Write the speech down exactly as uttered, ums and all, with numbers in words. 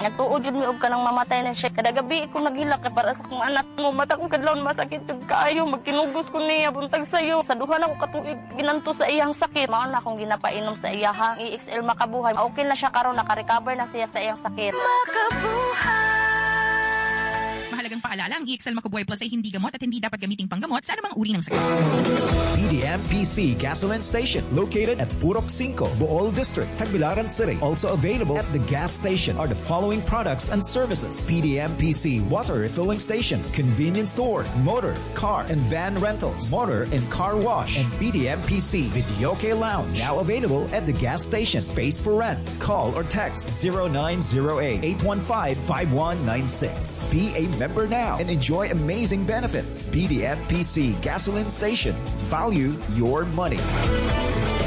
Nagtuod jud mi og kanang mamatay na siya. Kada gabi ko naghilak para sa akong anak mo. Mata kong kadlawon masakit jud kaayo. Magkinugos ko niya buntag sayo. Sa duha na ko katuig ginanto sa iyang sakit. Mao na akong ginapainom sa iya ha. E X L makabuhay. Okay na siya karon, naka-recover na siya sa iyang sakit. Mahalagang paalala, ang E X L Makabuhay Plus ay hindi gamot at hindi dapat gamiting panggamot sa anumang uri ng sakit. P D M P C Gasoline Station, located at Purok Cinco, Bohol District, Tagbilaran City. Also available at the gas station are the following products and services: P D M P C Water Refilling Station, Convenience Store, Motor, Car, and Van Rentals, Motor and Car Wash, and P D M P C Videoke Lounge. Now available at the gas station. Space for rent. Call or text zero nine zero eight, eight one five, five one nine six. Be a member now and enjoy amazing benefits. P D M P C Gasoline Station. Value your money.